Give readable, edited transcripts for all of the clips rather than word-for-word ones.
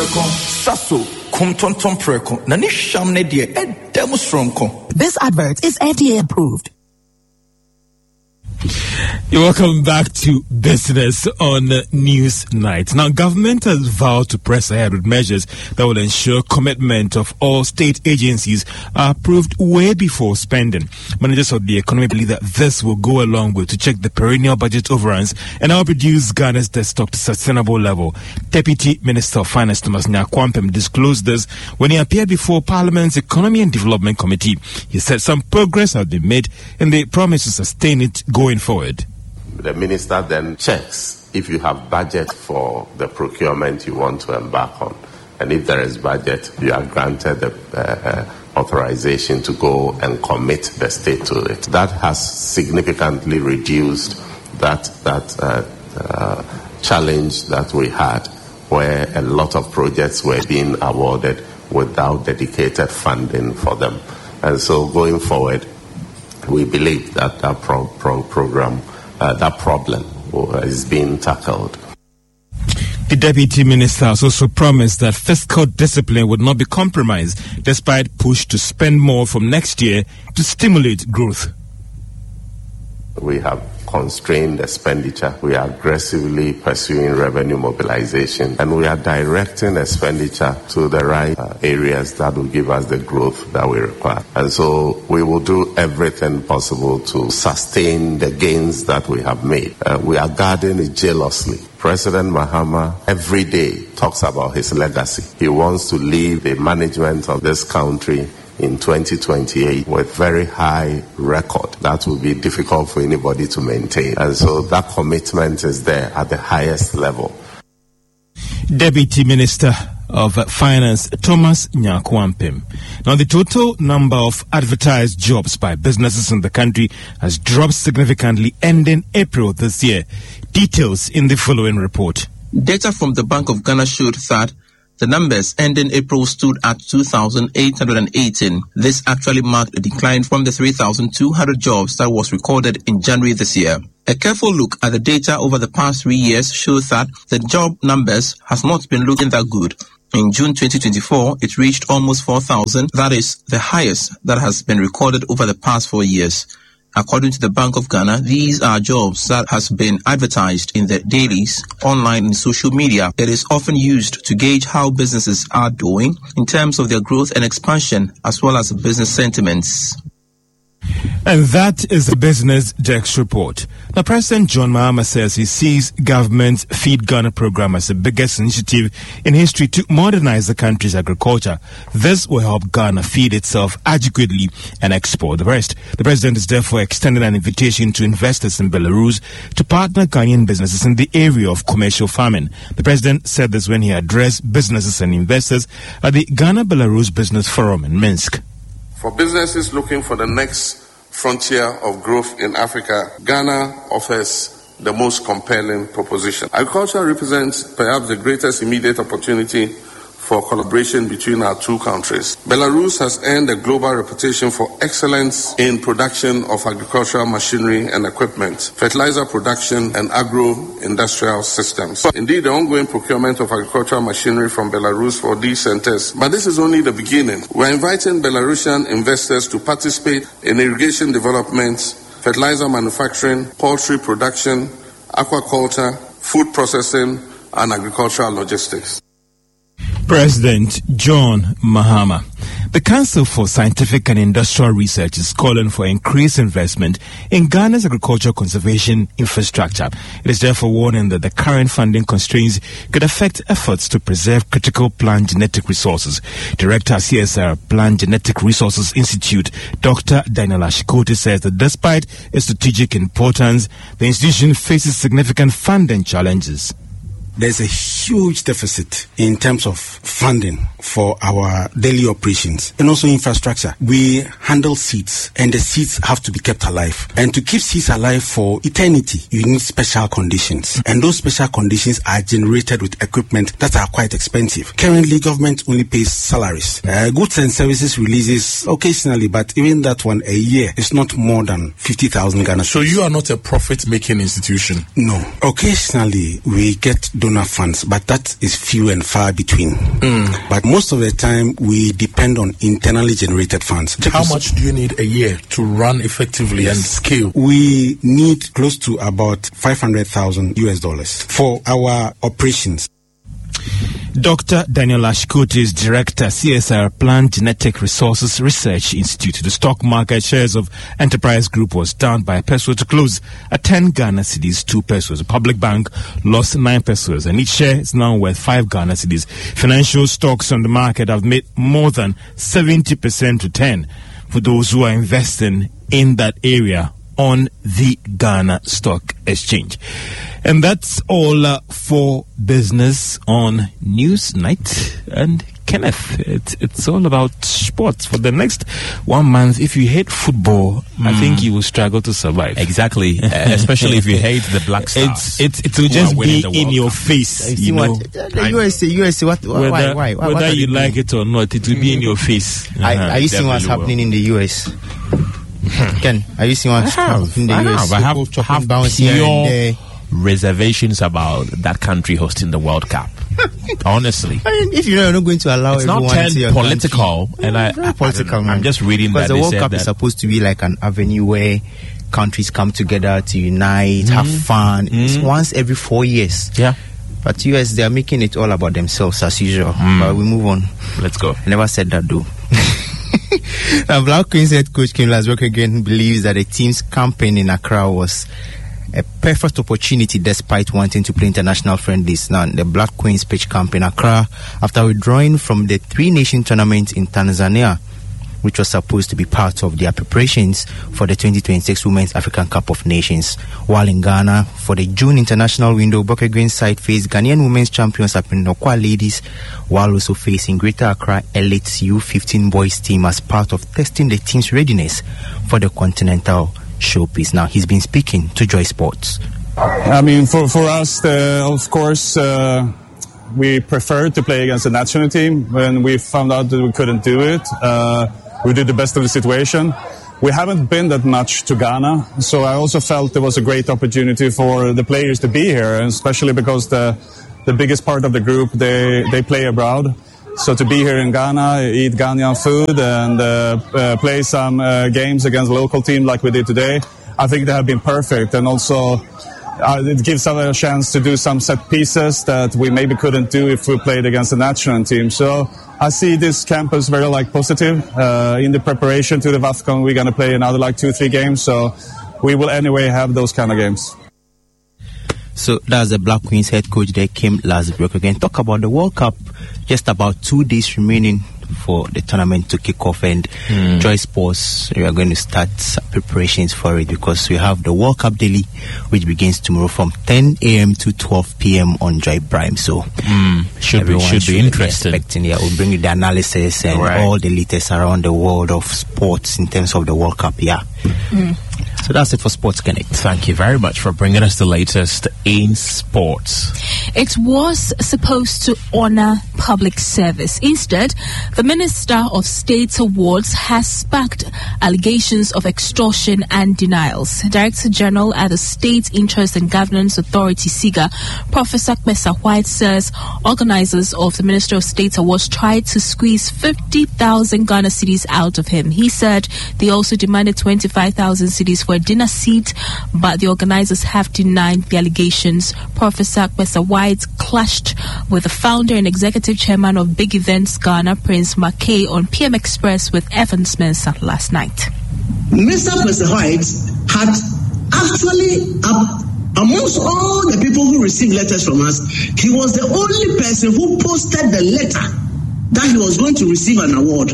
preko saso kumtonton preko na ni sham ne de edem stronko. This advert is FDA approved. You're welcome back to Business on News Night. Now, government has vowed to press ahead with measures that will ensure commitment of all state agencies are approved way before spending. Managers of the economy believe that this will go a long way to check the perennial budget overruns and help reduce Ghana's debt stock to sustainable level. Deputy Minister of Finance Thomas Nyakwampem disclosed this when he appeared before Parliament's Economy and Development Committee. He said some progress has been made and they promise to sustain it going forward. The minister then checks if you have budget for the procurement you want to embark on. And if there is budget, you are granted the authorization to go and commit the state to it. That has significantly reduced that challenge that we had, where a lot of projects were being awarded without dedicated funding for them. And so going forward, we believe that that program, that problem is being tackled. The Deputy Minister has also promised that fiscal discipline would not be compromised despite push to spend more from next year to stimulate growth. We have constrained expenditure. We are aggressively pursuing revenue mobilization, and we are directing expenditure to the right areas that will give us the growth that we require. And so we will do everything possible to sustain the gains that we have made. We are guarding it jealously. President Mahama every day talks about his legacy. He wants to leave the management of this country in 2028 with very high record that will be difficult for anybody to maintain. And so that commitment is there at the highest level. Deputy Minister of Finance Thomas Nyakwampem. Now, the total number of advertised jobs by businesses in the country has dropped significantly ending April this year. Details in the following report. Data from the Bank of Ghana showed that the numbers ending April stood at 2,818. This actually marked a decline from the 3,200 jobs that was recorded in January this year. A careful look at the data over the past 3 years shows that the job numbers has not been looking that good. In June 2024, it reached almost 4,000. That is the highest that has been recorded over the past 4 years. According to the Bank of Ghana, these are jobs that has been advertised in the dailies, online and social media. It is often used to gauge how businesses are doing in terms of their growth and expansion, as well as business sentiments. And that is the Business Desk report. Now, President John Mahama says he sees government's Feed Ghana program as the biggest initiative in history to modernize the country's agriculture. This will help Ghana feed itself adequately and export the rest. The president is therefore extending an invitation to investors in Belarus to partner Ghanaian businesses in the area of commercial farming. The president said this when he addressed businesses and investors at the Ghana-Belarus Business Forum in Minsk. For businesses looking for the next frontier of growth in Africa, Ghana offers the most compelling proposition. Agriculture represents perhaps the greatest immediate opportunity for collaboration between our two countries. Belarus has earned a global reputation for excellence in production of agricultural machinery and equipment, fertilizer production, and agro-industrial systems. Indeed, the ongoing procurement of agricultural machinery from Belarus for these centers. But this is only the beginning. We're inviting Belarusian investors to participate in irrigation development, fertilizer manufacturing, poultry production, aquaculture, food processing, and agricultural logistics. President John Mahama. The Council for Scientific and Industrial Research is calling for increased investment in Ghana's agricultural conservation infrastructure. It is therefore warning that the current funding constraints could affect efforts to preserve critical plant genetic resources. Director CSR Plant Genetic Resources Institute, Dr. Daniel Ashikoti, says that despite its strategic importance, the institution faces significant funding challenges. There's a huge deficit in terms of funding for our daily operations and also infrastructure. We handle seeds, and the seeds have to be kept alive. And to keep seeds alive for eternity, you need special conditions. And those special conditions are generated with equipment that are quite expensive. Currently, government only pays salaries. Goods and services releases occasionally, but even that one a year is not more than 50,000 Ghana. So you are not a profit-making institution? No. Occasionally, we get donor funds, but that is few and far between. But most of the time, we depend on internally generated funds. How much do you need a year to run effectively and scale? We need close to about $500,000 for our operations. Dr. Daniel Ashkut is Director, CSR Plant Genetic Resources Research Institute. The stock market shares of Enterprise Group was down by peso to close at 10 Ghana cedis, 2 pesos. The Public Bank lost 9 pesos, and each share is now worth 5 Ghana cedis. Financial stocks on the market have made more than 70% return for those who are investing in that area on the Ghana Stock Exchange. And that's all for business on Newsnight. And Kenneth, it's all about sports. For the next 1 month, if you hate football, I think you will struggle to survive. Exactly, especially if you hate the Black Stars. It will just be in your face. You know, the USA. Why? Whether you like it or not, it will be in your face. Are you seeing what's happening in the US? Ken, are you seeing what's happening in the US? I have pure reservations about that country hosting the World Cup. Honestly, if you're not going to allow it's everyone not turned to political, and I'm just reading that the they World said Cup that is supposed to be like an avenue where countries come together to unite, have fun. It's once every 4 years. Yeah. But US, they are making it all about themselves as usual. But we move on. Let's go. I never said that though. Black Queens head coach Kim Lasbrook again believes that the team's campaign in Accra was a perfect opportunity despite wanting to play international friendlies. Now, the Black Queens pitch camp in Accra after withdrawing from the Three-Nation Tournament in Tanzania, which was supposed to be part of their preparations for the 2026 Women's African Cup of Nations. While in Ghana, for the June international window, Bokeh Green's side faced Ghanaian women's champions Apinokwa ladies, while also facing Greater Accra Elite's U15 boys team as part of testing the team's readiness for the continental showpiece. Now, he's been speaking to Joy Sports. I mean, for us, of course, we preferred to play against the national team. When we found out that we couldn't do it, we did the best of the situation. We haven't been that much to Ghana, so I also felt there was a great opportunity for the players to be here, and especially because the biggest part of the group, they play abroad. So to be here in Ghana, eat Ghanaian food, and play some games against a local team like we did today, I think they have been perfect. And also, it gives us a chance to do some set pieces that we maybe couldn't do if we played against the national team. So I see this camp as very positive. In the preparation to the WAFCON, we're going to play another 2-3 games. So we will anyway have those kind of games. So that's the Black Queens head coach there, Kim Lasbrook. Again, talk about the World Cup. Just about 2 days remaining for the tournament to kick off, and Joy Sports, we are going to start preparations for it because we have the World Cup Daily, which begins tomorrow from 10 a.m. to 12 p.m. on Joy Prime. So should be interesting. We'll bring you the analysis and all the latest around the world of sports in terms of the World Cup. So that's it for Sports Connect. Thank you very much for bringing us the latest in sports. It was supposed to honor public service. Instead, the Minister of State Awards has sparked allegations of extortion and denials. Director General at the State Interest and Governance Authority, SIGA, Professor Kpesa White, says organizers of the Minister of State Awards tried to squeeze 50,000 Ghana cedis out of him. He said they also demanded 25,000 cedis for a dinner seat, but the organizers have denied the allegations. Professor Kpesa White clashed with the founder and executive chairman of Big Events Ghana, Prince Mackay, on PM Express with Evans Mensah last night. Mr. Kpesa White had actually, amongst all the people who received letters from us, he was the only person who posted the letter that he was going to receive an award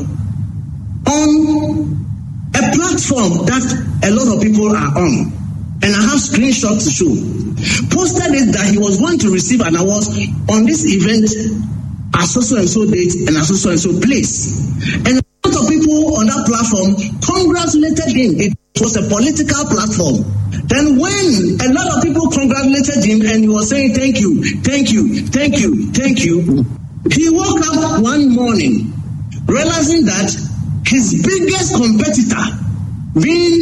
on a platform that a lot of people are on. And I have screenshots to show. Posted it that he was going to receive an award on this event at so and so date and at so and so place. And a lot of people on that platform congratulated him. It was a political platform. Then when a lot of people congratulated him and he was saying thank you, thank you, thank you, thank you, he woke up one morning realizing that his biggest competitor,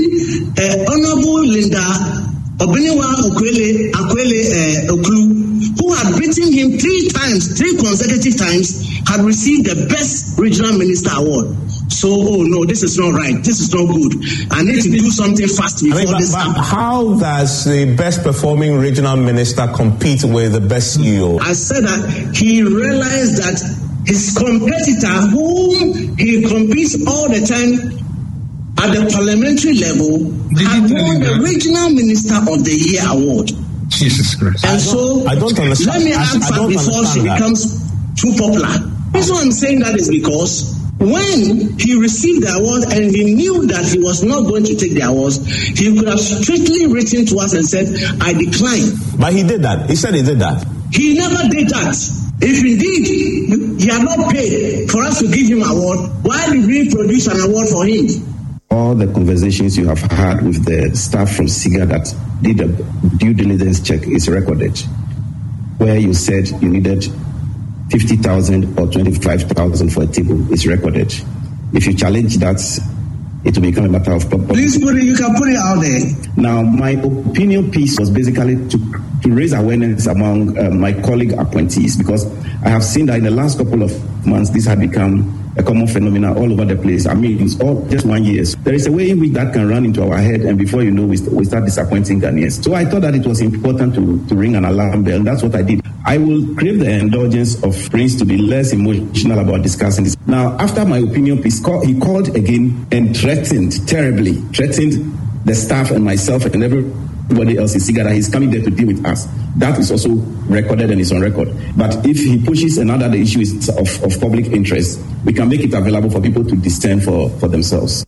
being Honorable Linda Obiniwa Akwele Oklu, who had beaten him 3 consecutive times, had received the Best Regional Minister Award. So, oh no, this is not right. This is not good. I need to do something fast before this happens. How does the best performing regional minister compete with the best CEO? I said that he realized that his competitor, whom he competes all the time at the parliamentary level, had won the Regional Minister of the Year award. Jesus Christ. And I don't understand. Let me answer before she becomes too popular. The reason I'm saying that is because when he received the award and he knew that he was not going to take the awards, he could have straightly written to us and said, I decline. But he did that. He said he did that. He never did that. If indeed he had not paid for us to give him an award, why did we produce an award for him? All the conversations you have had with the staff from SIGA that did a due diligence check is recorded, where you said you needed 50,000 or 25,000 for a table is recorded. If you challenge that, it will become a matter of public. Please you can put it out there. Now, my opinion piece was basically to raise awareness among my colleague appointees, because I have seen that in the last couple of months, this had become a common phenomenon all over the place. I mean, it's all just 1 year. There is a way in which that can run into our head, and before you know, we start disappointing Ghanaians. So I thought that it was important to ring an alarm bell, and that's what I did. I will crave the indulgence of Prince to be less emotional about discussing this. Now, after my opinion piece, he called again and threatened the staff and myself and everybody else in SIGA that he's coming there to deal with us. That is also recorded and is on record. But if he pushes another, the issue is of public interest, we can make it available for people to discern for themselves.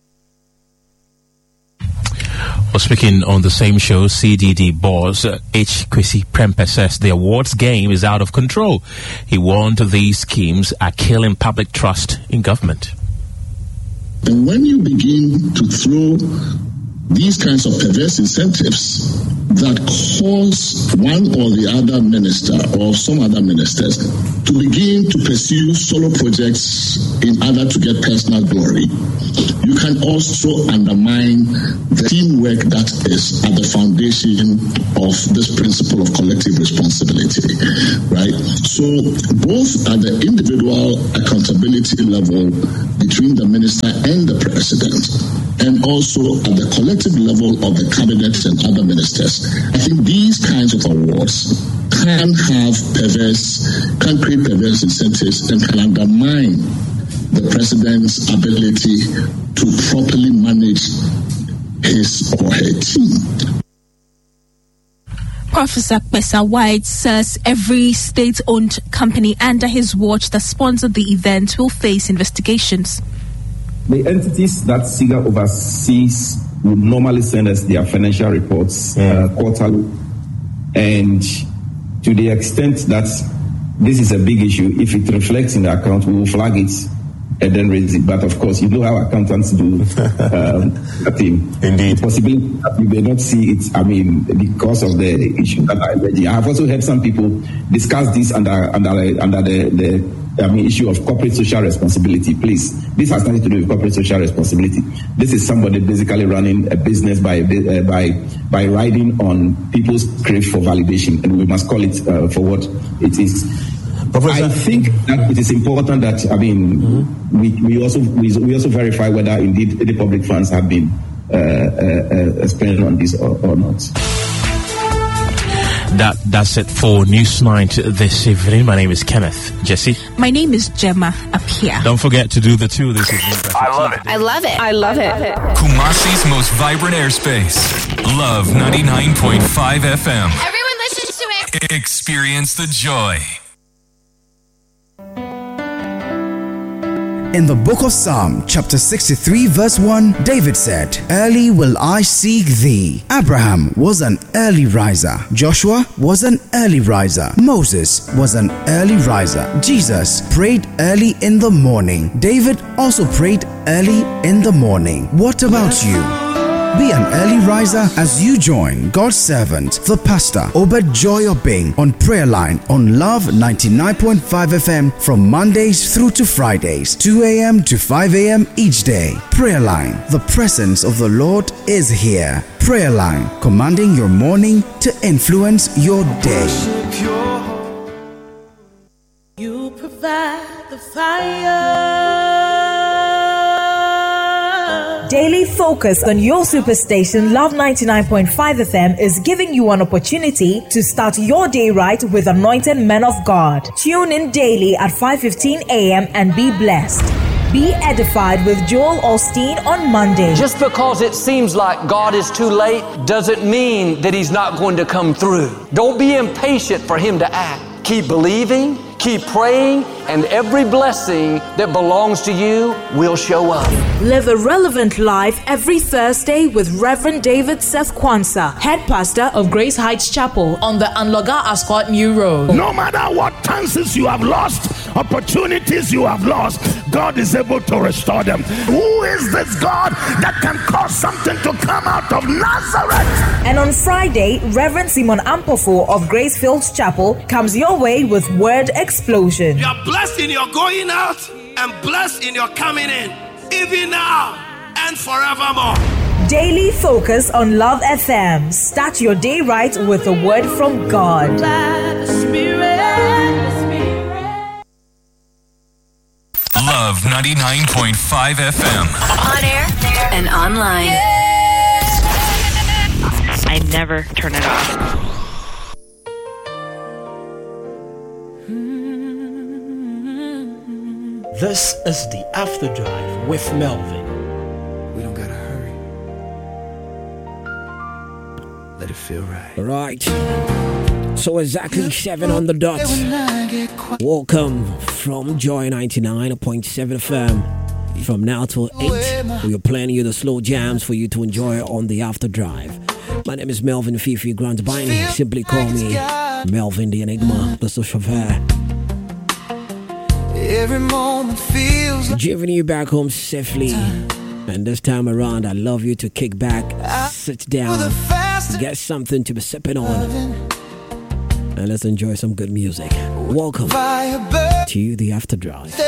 Well, speaking on the same show, CDD boss H. Kwesi Prempeh says the awards game is out of control. He warned these schemes are killing public trust in government. And when you begin to throw these kinds of perverse incentives that cause one or the other minister or some other ministers to begin to pursue solo projects in order to get personal glory, you can also undermine the teamwork that is at the foundation of this principle of collective responsibility, right? So both at the individual accountability level between the minister and the president, and also at the collective level of the cabinet and other ministers, I think these kinds of awards can create perverse incentives and can undermine the president's ability to properly manage his or her team. Professor Kwesa White says every state-owned company under his watch that sponsored the event will face investigations. The entities that SIGA oversees would normally send us their financial reports quarterly, and to the extent that this is a big issue, if it reflects in the account, we will flag it and then raise it. But of course, you know how accountants do thing. Indeed. Possibly you may not see it, because of the issue that I have also heard some people discuss this under the issue of corporate social responsibility. Please, this has nothing to do with corporate social responsibility. This is somebody basically running a business by riding on people's crave for validation, and we must call it for what it is. Professor, I think that it is important that we also verify whether indeed the public funds have been spent on this or not. That's it for Newsnight this evening. My name is Kenneth. Jesse? My name is Gemma Apia. Don't forget to do the 2 this evening. I love it. I love it. I love it. Kumasi's most vibrant airspace. Love 99.5 FM. Everyone listens to it. Experience the joy. In the book of Psalm, chapter 63, verse 1, David said, "Early will I seek thee." Abraham was an early riser. Joshua was an early riser. Moses was an early riser. Jesus prayed early in the morning. David also prayed early in the morning. What about you? Be an early riser as you join God's servant, the pastor, Obed Joy Obeng, on Prayer Line on Love 99.5 FM from Mondays through to Fridays, 2 a.m. to 5 a.m. each day. Prayer Line, the presence of the Lord is here. Prayer Line, commanding your morning to influence your day. provide the fire. Daily Focus on your superstation Love 99.5 FM is giving you an opportunity to start your day right with anointed men of God. Tune in daily at 5:15 a.m. and be blessed. Be edified with Joel Osteen on Monday. Just because it seems like God is too late doesn't mean that He's not going to come through. Don't be impatient for Him to act. Keep believing, keep praying, and every blessing that belongs to you will show up. Live a relevant life every Thursday with Reverend David Seth Kwanzaa, head pastor of Grace Heights Chapel on the Anloga Ascot New Road. No matter what chances you have lost, opportunities you have lost, God is able to restore them. Who is this God that can cause something to come out of Nazareth? And on Friday, Reverend Simon Ampofo of Grace Fields Chapel comes your way with Word Explosion. You are blessed in your going out and blessed in your coming in, even now and forevermore. Daily Focus on Love FM. Start your day right with a word from God. Love 99.5 FM. On air and online. I never turn it off. This is the After Drive with Melvin. We don't gotta hurry. Let it feel right. Right. So exactly 7 on the dot. Welcome from Joy 99.7 FM. From now till 8, we are playing you the slow jams for you to enjoy on the After Drive. My name is Melvin Fifi Grant Binding. Simply call me Melvin the Enigma, the social fair. Every moment feels like Giving you back home safely. And this time around, I love you to kick back, sit down, get something to be sipping on, and let's enjoy some good music. Welcome to the After Drive.